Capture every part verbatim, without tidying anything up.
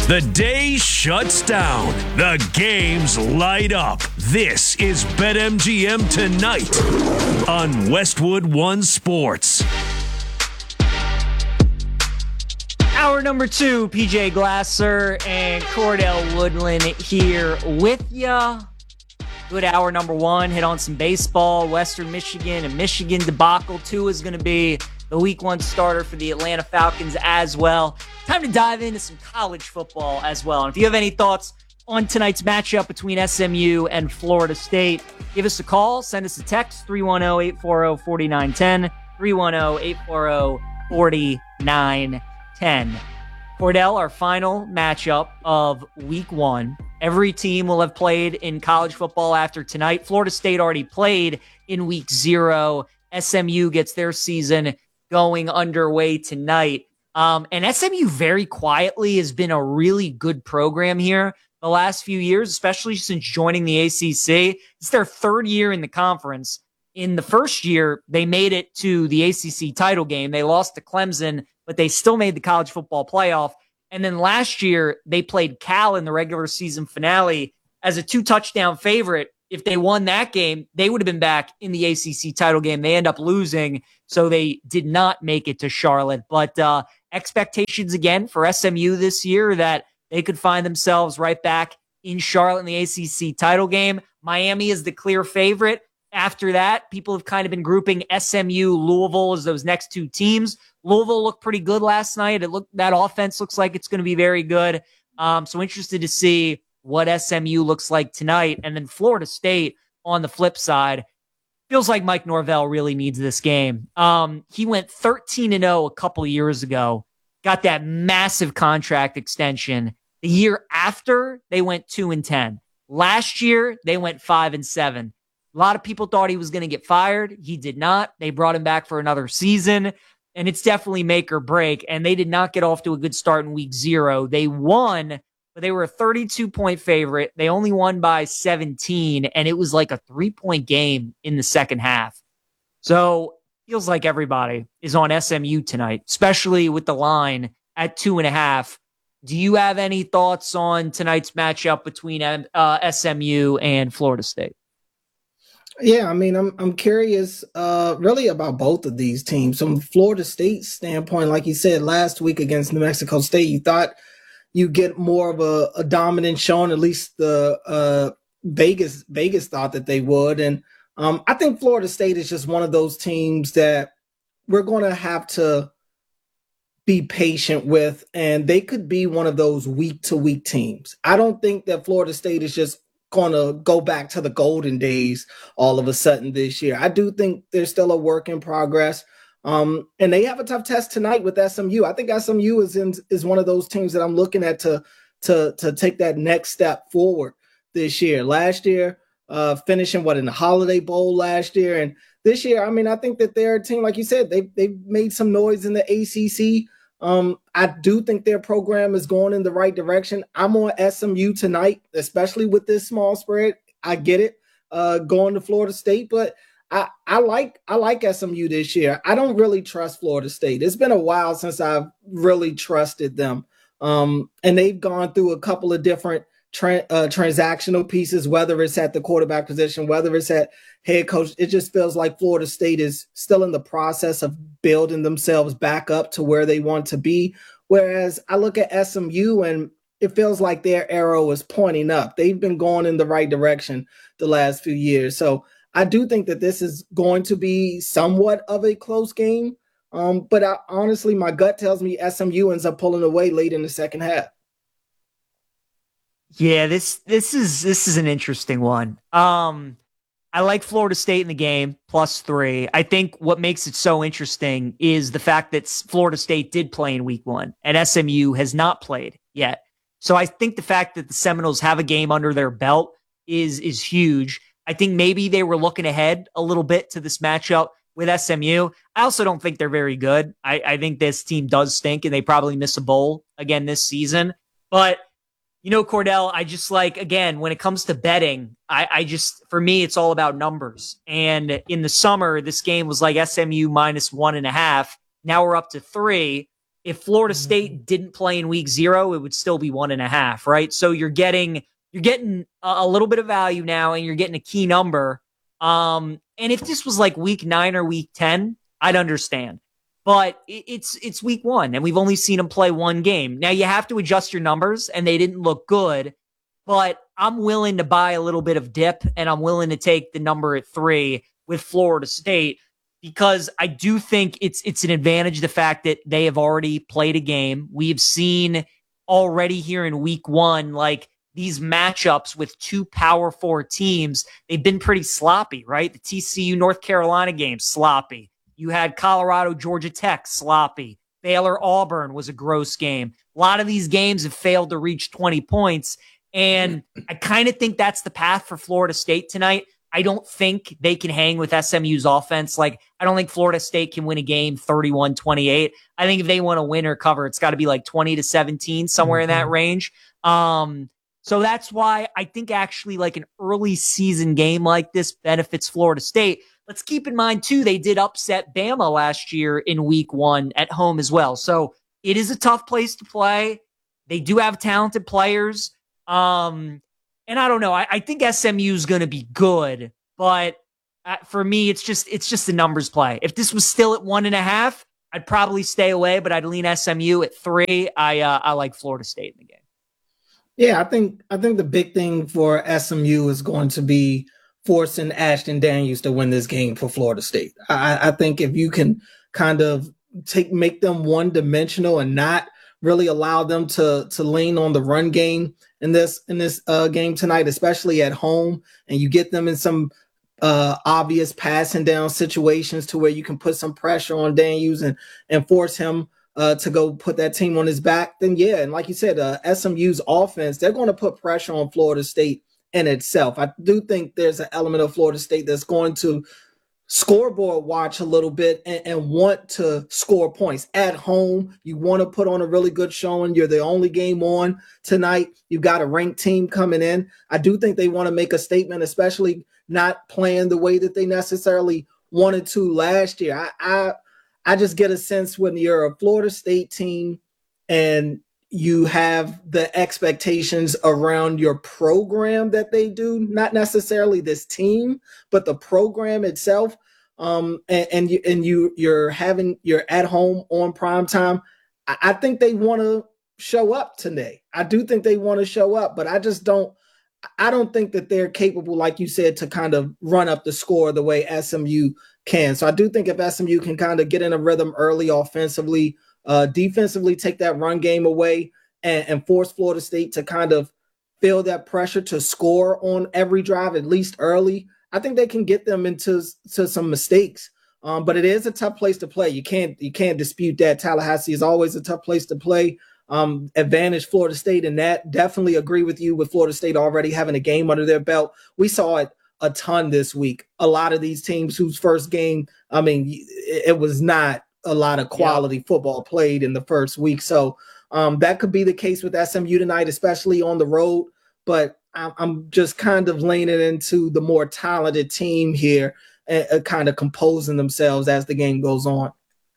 The day shuts down. The games light up. This is BetMGM Tonight on Westwood One Sports. Hour number two, P J Glasser and Cordell Woodland here with ya. Good hour number one. Hit on some baseball. Western Michigan and Michigan debacle. Two is going to be the week one starter for the Atlanta Falcons as well. Time to dive into some college football as well. And if you have any thoughts on tonight's matchup between S M U and Florida State, give us a call. Send us a text, three one zero, eight four zero, four nine one zero, three one zero, eight four zero, four nine one zero. Cordell, our final matchup of week one. Every team will have played in college football after tonight. Florida State already played in week zero. S M U gets their season going underway tonight. Um, and S M U very quietly has been a really good program here the last few years, especially since joining the A C C. It's their third year in the conference. In the first year, they made it to the A C C title game. They lost to Clemson, but they still made the college football playoff. And then last year, they played Cal in the regular season finale as a two-touchdown favorite. If they won that game, they would have been back in the A C C title game. They end up losing, so they did not make it to Charlotte. But uh, expectations again for S M U this year that they could find themselves right back in Charlotte in the A C C title game. Miami is the clear favorite. After that, people have kind of been grouping S M U, Louisville as those next two teams. Louisville looked pretty good last night. It looked that offense looks like it's going to be very good. Um, so interested to see what S M U looks like tonight. And then Florida State on the flip side. Feels like Mike Norvell really needs this game. Um, he went thirteen and oh a couple of years ago, got that massive contract extension. The year after, they went two and ten. Last year, they went five and seven. A lot of people thought he was going to get fired. He did not. They brought him back for another season, and it's definitely make or break. And they did not get off to a good start in week zero. They won, but they were a thirty-two point favorite. They only won by seventeen, and it was like a three-point game in the second half. So feels like everybody is on S M U tonight, especially with the line at two and a half. Do you have any thoughts on tonight's matchup between uh, S M U and Florida State? Yeah, I mean, I'm I'm curious uh, really about both of these teams. From Florida State's standpoint, like you said, last week against New Mexico State, you thought you get more of a, a dominant showing, at least the uh, Vegas Vegas thought that they would. And um, I think Florida State is just one of those teams that we're going to have to be patient with, and they could be one of those week-to-week teams. I don't think that Florida State is just going to go back to the golden days all of a sudden this year. I do think there's still a work in progress. Um, and they have a tough test tonight with S M U. I think S M U is in, is one of those teams that I'm looking at to to to take that next step forward this year. Last year, uh, finishing what in the Holiday Bowl last year, and this year, I mean, I think that they're a team, like you said, they they've made some noise in the A C C. Um, I do think their program is going in the right direction. I'm on S M U tonight, especially with this small spread. I get it, uh, going to Florida State, but I, I like I like S M U this year. I don't really trust Florida State. It's been a while since I've really trusted them. Um, and they've gone through a couple of different tra- uh, transactional pieces, whether it's at the quarterback position, whether it's at head coach. It just feels like Florida State is still in the process of building themselves back up to where they want to be. Whereas I look at S M U and it feels like their arrow is pointing up. They've been going in the right direction the last few years. So I do think that this is going to be somewhat of a close game. Um, but I, honestly, my gut tells me S M U ends up pulling away late in the second half. Yeah, this this is this is an interesting one. Um, I like Florida State in the game, plus three. I think what makes it so interesting is the fact that Florida State did play in week one and S M U has not played yet. So I think the fact that the Seminoles have a game under their belt is is huge. I think maybe they were looking ahead a little bit to this matchup with S M U. I also don't think they're very good. I, I think this team does stink and they probably miss a bowl again this season. But you know, Cordell, I just like, again, when it comes to betting, I, I just, for me, it's all about numbers. And in the summer, this game was like S M U minus one and a half. Now we're up to three. If Florida State didn't play in week zero, it would still be one and a half, right? So you're getting you're getting a, a little bit of value now, and you're getting a key number. Um, and if this was like week nine or week ten, I'd understand. But it, it's it's week one, and we've only seen them play one game. Now you have to adjust your numbers, and they didn't look good. But I'm willing to buy a little bit of dip, and I'm willing to take the number at three with Florida State, because I do think it's it's an advantage, the fact that they have already played a game. We've seen already here in week one, like these matchups with two Power Four teams, they've been pretty sloppy, right? The T C U North Carolina game, sloppy. You had Colorado Georgia Tech, sloppy. Baylor Auburn was a gross game. A lot of these games have failed to reach twenty points. And I kind of think that's the path for Florida State tonight. I don't think they can hang with S M U's offense. Like, I don't think Florida State can win a game thirty-one twenty-eight. I think if they want to win or cover, it's got to be like twenty to seventeen, somewhere mm-hmm. in that range. Um, so that's why I think actually like an early season game like this benefits Florida State. Let's keep in mind, too, they did upset Bama last year in week one at home as well. So it is a tough place to play. They do have talented players. Um, and I don't know. I, I think S M U is going to be good, but uh, for me, it's just it's just a numbers play. If this was still at one and a half, I'd probably stay away, but I'd lean S M U at three. I uh, I like Florida State in the game. Yeah, I think I think the big thing for S M U is going to be forcing Ashton Daniels to win this game for Florida State. I, I think if you can kind of take make them one dimensional and not really allow them to to lean on the run game in this in this uh, game tonight, especially at home, and you get them in some uh, obvious passing down situations to where you can put some pressure on Daniels and and force him uh, to go put that team on his back, then yeah, and like you said, uh, S M U's offense, they're going to put pressure on Florida State in itself. I do think there's an element of Florida State that's going to scoreboard watch a little bit and, and want to score points at home. You want to put on a really good showing. You're the only game on tonight. You've got a ranked team coming in. I do think they want to make a statement, especially not playing the way that they necessarily wanted to last year. I, I, I just get a sense when you're a Florida State team and you have the expectations around your program that they do, not necessarily this team, but the program itself. Um, and, and you and you you're having you're at home on prime time. I, I think they want to show up today. I do think they want to show up, but I just don't. I don't think that they're capable, like you said, to kind of run up the score the way S M U can. So I do think if S M U can kind of get in a rhythm early offensively, Uh, defensively, take that run game away and, and force Florida State to kind of feel that pressure to score on every drive, at least early, I think they can get them into to some mistakes. Um, but it is a tough place to play. You can't you can't dispute that. Tallahassee is always a tough place to play. Um, advantage Florida State in that. Definitely agree with you with Florida State already having a game under their belt. We saw it a ton this week. A lot of these teams whose first game, I mean, it, it was not a lot of quality yeah. football played in the first week. So um, that could be the case with S M U tonight, especially on the road. But I'm, I'm just kind of leaning into the more talented team here and uh, kind of composing themselves as the game goes on.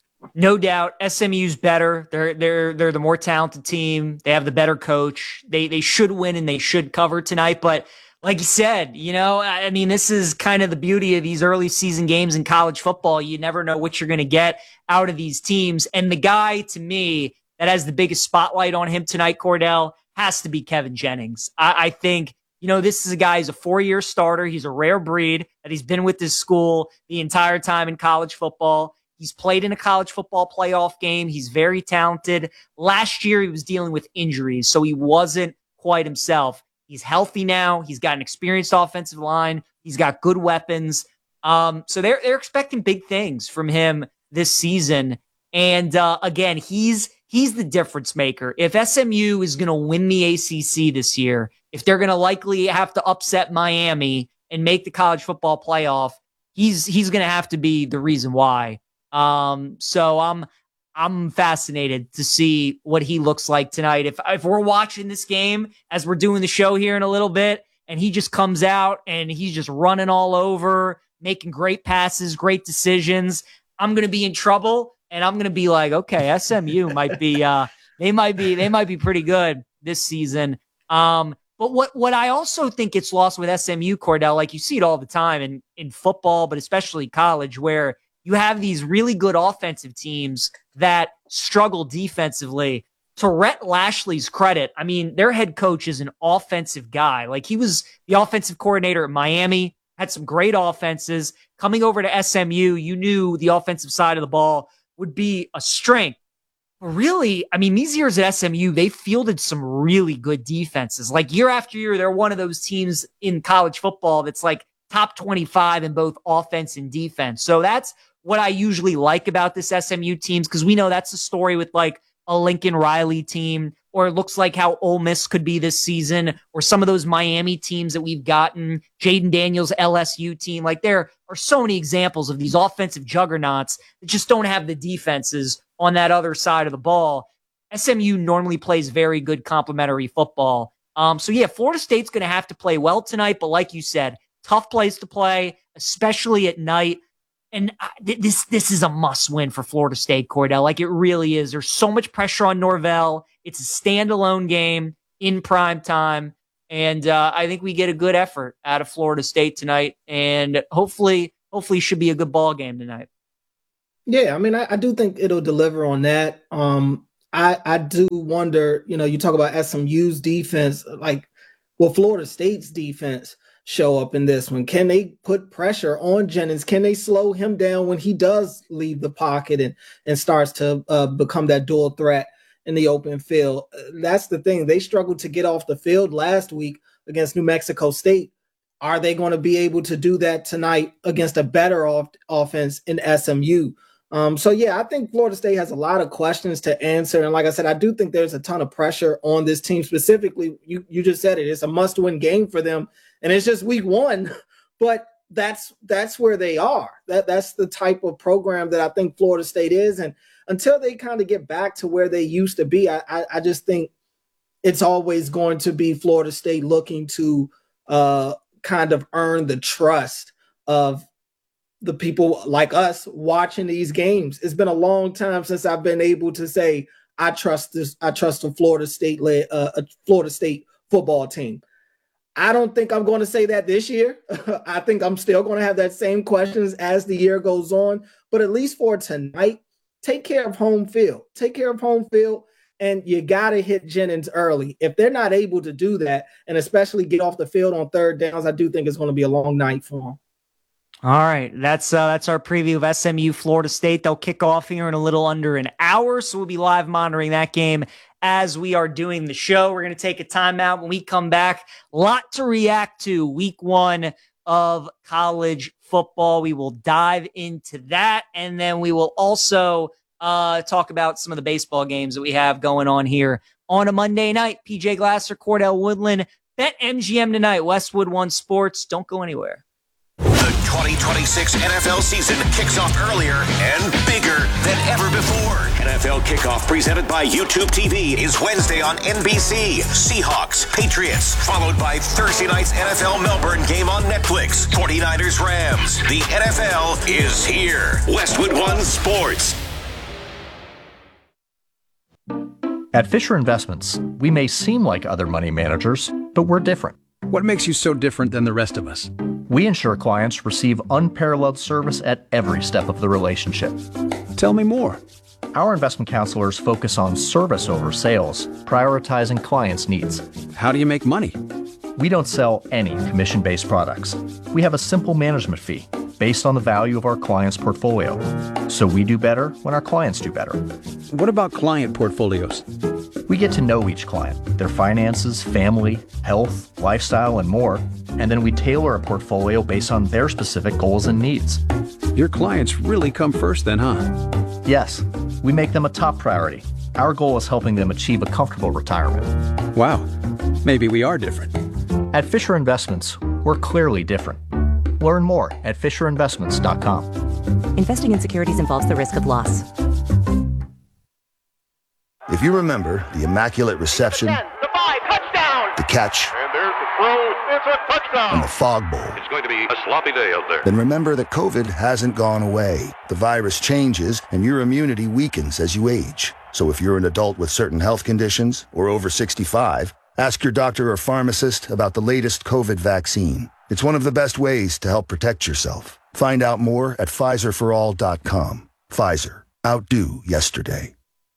No doubt, S M U's better. They're they're they're the more talented team. They have the better coach. They they should win and they should cover tonight. But like you said, you know, I mean, this is kind of the beauty of these early season games in college football. You never know what you're going to get out of these teams. And the guy, to me, that has the biggest spotlight on him tonight, Cordell, has to be Kevin Jennings. I, I think, you know, this is a guy who's a four-year starter. He's a rare breed that he's been with this school the entire time in college football. He's played in a college football playoff game. He's very talented. Last year, he was dealing with injuries, so he wasn't quite himself. He's healthy now. He's got an experienced offensive line. He's got good weapons. Um, so they're they're expecting big things from him this season. And uh, again, he's he's the difference maker. If S M U is going to win the A C C this year, if they're going to likely have to upset Miami and make the college football playoff, he's he's going to have to be the reason why. Um, so I'm I'm fascinated to see what he looks like tonight. If if we're watching this game as we're doing the show here in a little bit, and he just comes out and he's just running all over, making great passes, great decisions, I'm going to be in trouble. and I'm going to be like, okay, S M U might be, uh, they might be, they might be pretty good this season. Um, but what, what I also think gets lost with S M U, Cordell, like you see it all the time in, in football, but especially college, where you have these really good offensive teams that struggle defensively. To Rhett Lashley's credit, I mean, their head coach is an offensive guy. Like, he was the offensive coordinator at Miami, had some great offenses. Coming over to S M U, you knew the offensive side of the ball would be a strength. But really, I mean, these years at S M U, they fielded some really good defenses. Like, year after year, they're one of those teams in college football that's like top twenty-five in both offense and defense. So that's what I usually like about this S M U teams, because we know that's the story with like a Lincoln Riley team, or it looks like how Ole Miss could be this season, or some of those Miami teams that we've gotten, Jaden Daniels' L S U team. Like, there are so many examples of these offensive juggernauts that just don't have the defenses on that other side of the ball. S M U normally plays very good complementary football. Um, so yeah, Florida State's going to have to play well tonight, but like you said, tough place to play, especially at night. And this this is a must-win for Florida State, Cordell. Like, it really is. There's so much pressure on Norvell. It's a standalone game in prime time. And uh, I think we get a good effort out of Florida State tonight. And hopefully, hopefully should be a good ball game tonight. Yeah, I mean, I, I do think it'll deliver on that. Um, I, I do wonder, you know, you talk about S M U's defense, like, well, Florida State's defense show up in this one? Can they put pressure on Jennings? Can they slow him down when he does leave the pocket and, and starts to uh, become that dual threat in the open field? That's the thing. They struggled to get off the field last week against New Mexico State. Are they going to be able to do that tonight against a better off- offense in S M U? Um, so, yeah, I think Florida State has a lot of questions to answer. And like I said, I do think there's a ton of pressure on this team specifically. You, you just said it. It's a must-win game for them. And it's just week one, but that's that's where they are. That That's the type of program that I think Florida State is. And until they kind of get back to where they used to be, I, I, I just think it's always going to be Florida State looking to uh, kind of earn the trust of the people like us watching these games. It's been a long time since I've been able to say I trust this. I trust a Florida State uh, a Florida State football team. I don't think I'm going to say that this year. I think I'm still going to have that same questions as the year goes on. But at least for tonight, take care of home field. Take care of home field, and you got to hit Jennings early. If they're not able to do that, and especially get off the field on third downs, I do think it's going to be a long night for them. All right, that's uh, that's our preview of S M U Florida State. They'll kick off here in a little under an hour, so we'll be live monitoring that game as we are doing the show. We're going to take a timeout. When we come back, a lot to react to week one of college football. We will dive into that, and then we will also uh, talk about some of the baseball games that we have going on here on a Monday night. P J Glasser, Cordell Woodland, BetMGM tonight, Westwood One Sports. Don't go anywhere. The twenty twenty-six N F L season kicks off earlier and bigger than ever before. N F L Kickoff, presented by YouTube T V, is Wednesday on N B C. Seahawks, Patriots, followed by Thursday night's N F L Melbourne game on Netflix. forty-niners, Rams. The N F L is here. Westwood One Sports. At Fisher Investments, we may seem like other money managers, but we're different. What makes you so different than the rest of us? We ensure clients receive unparalleled service at every step of the relationship. Tell me more. Our investment counselors focus on service over sales, prioritizing clients' needs. How do you make money? We don't sell any commission-based products. We have a simple management fee based on the value of our client's portfolio. So we do better when our clients do better. What about client portfolios? We get to know each client, their finances, family, health, lifestyle, and more, and then we tailor a portfolio based on their specific goals and needs. Your clients really come first then, huh? Yes, we make them a top priority. Our goal is helping them achieve a comfortable retirement. Wow, maybe we are different. At Fisher Investments, we're clearly different. Learn more at fisher investments dot com. Investing in securities involves the risk of loss. If you remember the Immaculate Reception, ten, the five, touchdown! the catch, And there's the throw. It's a touchdown. And the fog bowl. It's going to be a sloppy day out there. Then remember that COVID hasn't gone away. The virus changes, and your immunity weakens as you age. So if you're an adult with certain health conditions or over sixty-five, ask your doctor or pharmacist about the latest COVID vaccine. It's one of the best ways to help protect yourself. Find out more at Pfizer for all dot com. Pfizer. Outdo yesterday.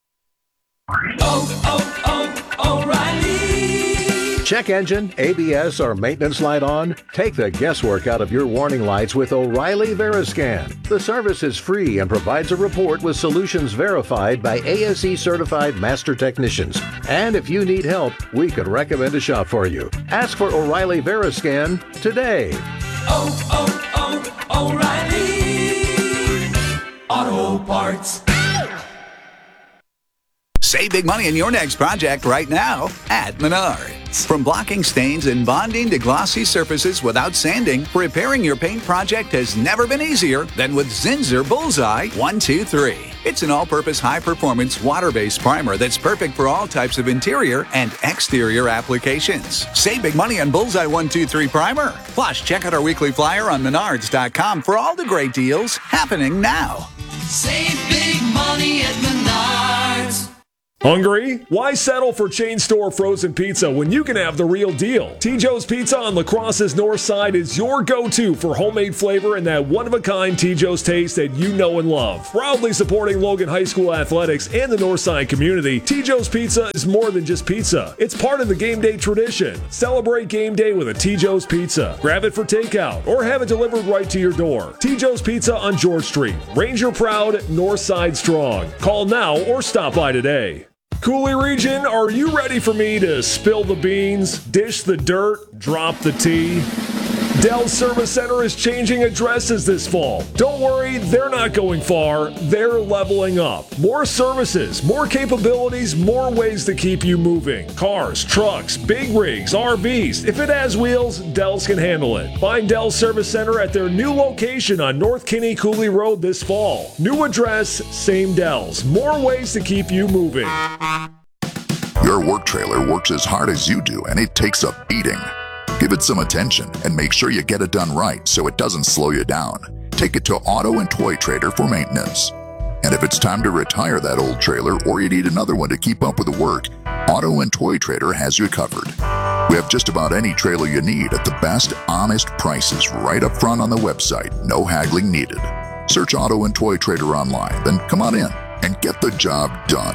Oh, oh, oh, O'Reilly. Check engine, A B S, or maintenance light on? Take the guesswork out of your warning lights with O'Reilly Veriscan. The service is free and provides a report with solutions verified by A S E certified master technicians. And if you need help, we could recommend a shop for you. Ask for O'Reilly Veriscan today. Oh, oh, oh, O'Reilly Auto Parts. Save big money in your next project right now at Menards. From blocking stains and bonding to glossy surfaces without sanding, repairing your paint project has never been easier than with Zinsser Bullseye one two three. It's an all-purpose, high-performance, water-based primer that's perfect for all types of interior and exterior applications. Save big money on Bullseye one two three Primer. Plus, check out our weekly flyer on Menards dot com for all the great deals happening now. Save big money at Menards. Hungry? Why settle for chain store frozen pizza when you can have the real deal? T. Joe's Pizza on La Crosse's north side is your go-to for homemade flavor and that one-of-a-kind T. Joe's taste that you know and love. Proudly supporting Logan High School athletics and the north side community, T. Joe's Pizza is more than just pizza. It's part of the game day tradition. Celebrate game day with a T. Joe's Pizza. Grab it for takeout or have it delivered right to your door. T. Joe's Pizza on George Street. Ranger proud, north side strong. Call now or stop by today. Cooley region, are you ready for me to spill the beans, dish the dirt, drop the tea? Dell's Service Center is changing addresses this fall. Don't worry, they're not going far. They're leveling up. More services, more capabilities, more ways to keep you moving. Cars, trucks, big rigs, R Vs. If it has wheels, Dell's can handle it. Find Dell's Service Center at their new location on North Kinney Cooley Road this fall. New address, same Dell's. More ways to keep you moving. Your work trailer works as hard as you do, and it takes a beating. Give it some attention and make sure you get it done right so it doesn't slow you down. Take it to Auto and Toy Trader for maintenance. And if it's time to retire that old trailer or you need another one to keep up with the work, Auto and Toy Trader has you covered. We have just about any trailer you need at the best, honest prices right up front on the website. No haggling needed. Search Auto and Toy Trader online, then come on in and get the job done.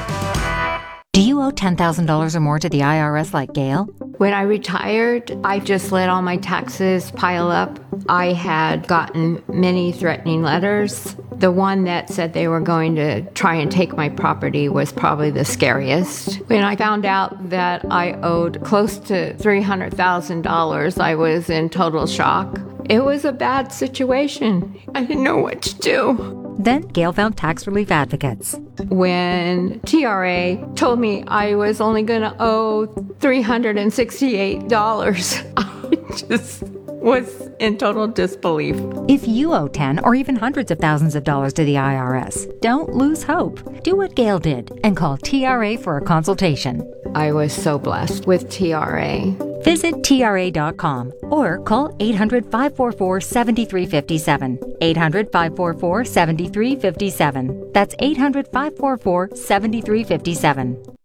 Do you owe ten thousand dollars or more to the I R S like Gail? When I retired, I just let all my taxes pile up. I had gotten many threatening letters. The one that said they were going to try and take my property was probably the scariest. When I found out that I owed close to three hundred thousand dollars, I was in total shock. It was a bad situation. I didn't know what to do. Then Gail found tax relief advocates. When T R A told me I was only going to owe three hundred sixty-eight dollars, I just was in total disbelief. If you owe ten or even hundreds of thousands of dollars to the I R S, don't lose hope. Do what Gail did and call T R A for a consultation. I was so blessed with T R A. Visit T R A dot com or call eight hundred, five four four, seven three five seven. eight hundred, five four four, seven three five seven. That's eight hundred, five four four, seven three five seven.